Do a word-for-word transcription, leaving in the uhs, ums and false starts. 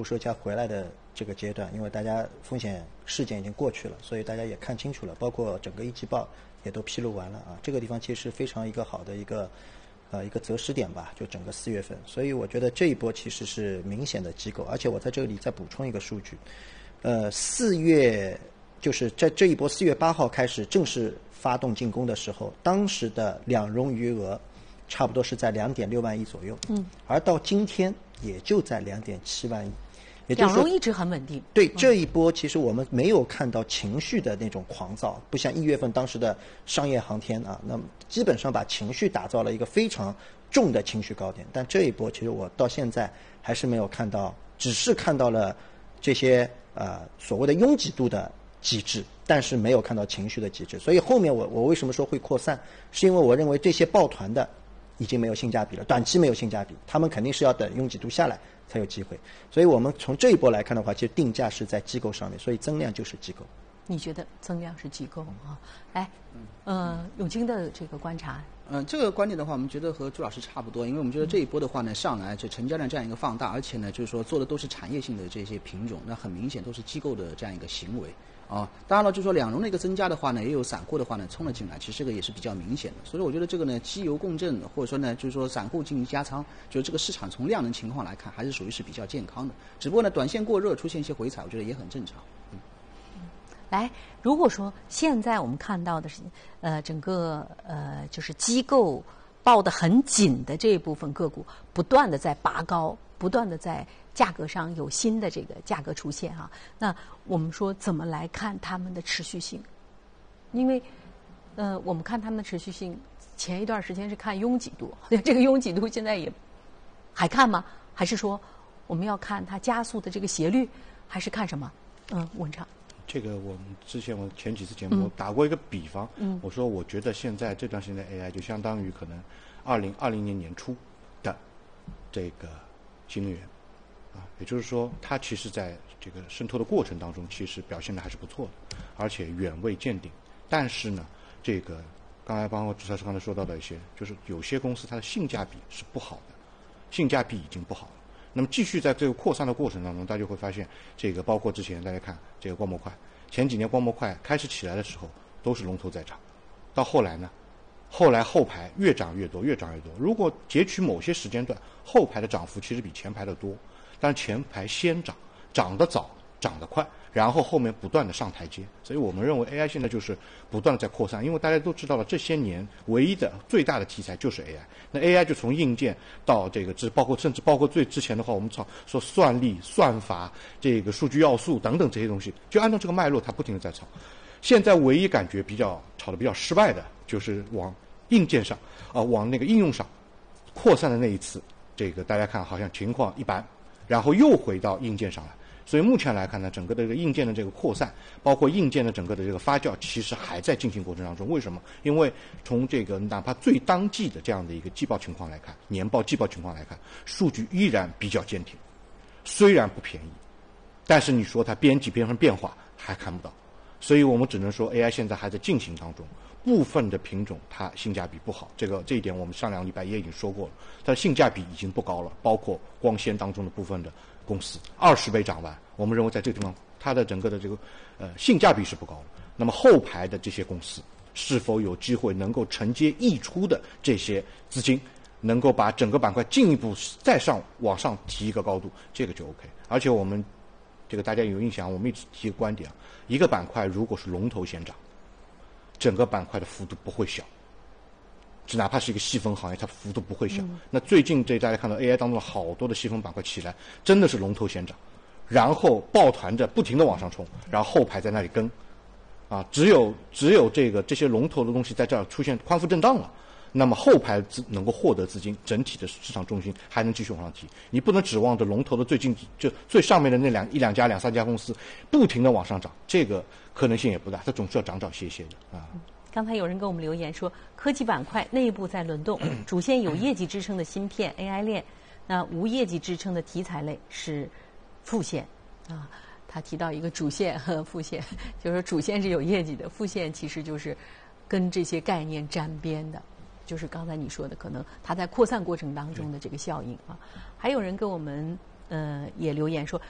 投社加回来的这个阶段，因为大家风险事件已经过去了，所以大家也看清楚了，包括整个一季报也都披露完了啊。这个地方其实非常一个好的一个呃一个择时点吧，就整个四月份。所以我觉得这一波其实是明显的机构，而且我在这里再补充一个数据，呃，四月就是在这一波四月八号开始正式发动进攻的时候，当时的两融余额差不多是在两点六万亿左右，嗯，而到今天也就在两点七万亿，也就是说两融一直很稳定。 对，这一波其实我们没有看到情绪的那种狂躁，不像一月份当时的商业航天啊，那么基本上把情绪打造了一个非常重的情绪高点。但这一波其实我到现在还是没有看到，只是看到了这些呃所谓的拥挤度的机制，但是没有看到情绪的机制。所以后面我我为什么说会扩散，是因为我认为这些抱团的已经没有性价比了，短期没有性价比，他们肯定是要等拥挤度下来才有机会。所以我们从这一波来看的话，其实定价是在机构上面，所以增量就是机构。 你觉得增量是机构啊？哎，呃，永清的这个观察。 嗯、呃，这个观点的话，我们觉得和朱老师差不多，因为我们觉得这一波的话呢，上来就成交量这样一个放大，而且呢，就是说做的都是产业性的这些品种，那很明显都是机构的这样一个行为。啊，当然了，就是说两融的一个增加的话呢，也有散户的话呢冲了进来，其实这个也是比较明显的。所以我觉得这个呢，机油共振，或者说呢，就是说散户进行加仓，就是这个市场从量能情况来看，还是属于是比较健康的。只不过呢，短线过热出现一些回踩，我觉得也很正常。嗯。 来，如果说现在我们看到的是，呃，整个呃就是机构抱得很紧的这一部分个股，不断的在拔高，不断的在价格上有新的这个价格出现哈，那我们说怎么来看他们的持续性？因为，呃，我们看他们的持续性，前一段时间是看拥挤度，这个拥挤度现在也还看吗？还是说我们要看它加速的这个斜率，还是看什么？嗯，文畅。 这个我们之前我前几次节目打过一个比方，嗯，我说我觉得现在这段时间的 A I 就相当于可能二零二零年年初的这个新能源。啊，也就是说，它其实在这个渗透的过程当中，其实表现的还是不错的，而且远未见顶。但是呢，这个刚才包括朱老师刚才说到的一些，就是有些公司它的性价比是不好的，性价比已经不好了。那么继续在这个扩散的过程当中，大家就会发现，这个包括之前大家看这个光模块，前几年光模块开始起来的时候，都是龙头在涨，到后来呢，后来后排越涨越多，越涨越多。如果截取某些时间段，后排的涨幅其实比前排的多。但是前排先涨，涨得早，涨得快，然后后面不断的上台阶，所以我们认为 A I 现在就是不断的在扩散，因为大家都知道了，这些年唯一的最大的题材就是 A I。那 A I 就从硬件到这个，这包括甚至包括最之前的话，我们操说算力、算法、这个数据要素等等这些东西，就按照这个脉络，它不停的在炒。现在唯一感觉比较炒的比较失败的，就是往硬件上啊、呃，往那个应用上扩散的那一次，这个大家看好像情况一般。然后又回到硬件上来，所以目前来看呢，整个的这个硬件的这个扩散，包括硬件的整个的这个发酵，其实还在进行过程当中。为什么？因为从这个哪怕最当季的这样的一个季报情况来看，年报、季报情况来看，数据依然比较坚挺，虽然不便宜，但是你说它边际边上变化还看不到，所以我们只能说 A I 现在还在进行当中。部分的品种它性价比不好，这个这一点我们上两个礼拜也已经说过了，它的性价比已经不高了，包括光纤当中的部分的公司，二十倍涨完，我们认为在这个地方它的整个的这个呃性价比是不高的。那么后排的这些公司是否有机会能够承接溢出的这些资金，能够把整个板块进一步再上往上提一个高度，这个就 OK。而且我们这个大家有印象，我们一直提一个观点啊，一个板块如果是龙头先涨，整个板块的幅度不会小，只哪怕是一个细分行业，它幅度不会小。嗯、那最近这大家看到 A I 当中的好多的细分板块起来，真的是龙头先涨，然后抱团着不停的往上冲，然后后排在那里跟，啊，只有只有这个这些龙头的东西在这儿出现宽幅震荡了，那么后排资能够获得资金，整体的市场重心还能继续往上提。你不能指望着龙头的最近就最上面的那两一两家两三家公司不停的往上涨，这个可能性也不大，它总是要涨涨歇歇的啊。 刚才有人给我们留言说，科技板块内部在轮动，主线有业绩支撑的芯片 A I 链，那无业绩支撑的题材类是副线啊。他提到一个主线和副线，就是说主线是有业绩的，副线其实就是跟这些概念沾边的，就是刚才你说的，可能它在扩散过程当中的这个效应啊。还有人给我们呃也留言说，